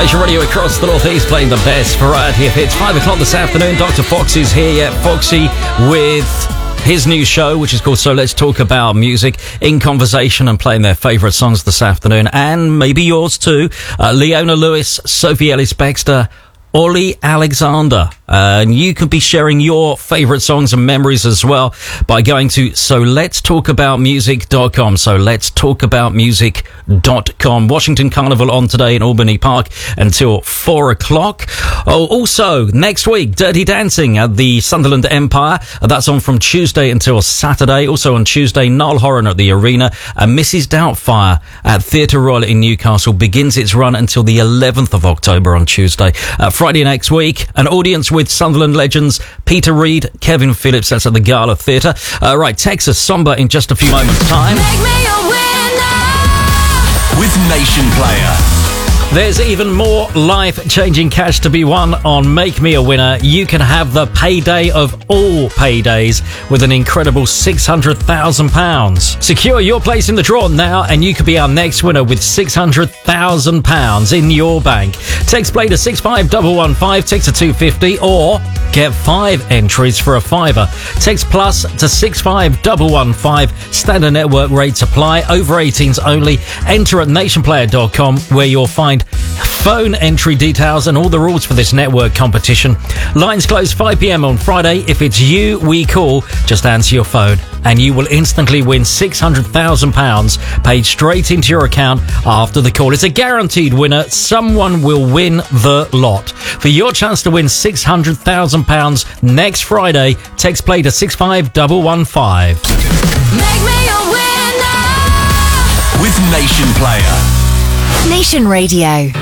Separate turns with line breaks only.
Nation Radio across the Northeast playing the best variety of hits. 5 o'clock this afternoon, Dr. Fox is here. Yeah, Foxy with his new show, which is called So Let's Talk About Music, in conversation and playing their favourite songs this afternoon, and maybe yours too. Leona Lewis, Sophie Ellis-Bextor, Ollie Alexander. And you can be sharing your favourite songs and memories as well by going to soletstalkaboutmusic.com. soletstalkaboutmusic.com. Washington Carnival on today in Albany Park until 4 o'clock. Oh, also, next week, Dirty Dancing at the Sunderland Empire. That's on from Tuesday until Saturday. Also on Tuesday, Niall Horan at the Arena. And Mrs. Doubtfire at Theatre Royal in Newcastle begins its run until the 11th of October on Tuesday. Friday next week, an audience with Sunderland legends Peter Reid, Kevin Phillips. That's at the Gala Theatre. Right, Texas Somber in just a few moments' time.
Make me a winner
with Nation Player.
There's even more life-changing cash to be won on Make Me a Winner. You can have the payday of all paydays with an incredible £600,000. Secure your place in the draw now and you could be our next winner with £600,000 in your bank. Text play to 65115, text to 250, or get 5 entries for a fiver. Text plus to 65115. Standard network rates apply. Over 18s only. Enter at nationplayer.com where you'll find phone entry details and all the rules for this network competition. Lines close 5 p.m. on Friday. If it's you we call, just answer your phone and you will instantly win £600,000 paid straight into your account after the call. It's a guaranteed winner. Someone will win the lot. For your chance to win £600,000 next Friday, text play to 65115.
Make me a winner
with Nation Player.
Nation Radio.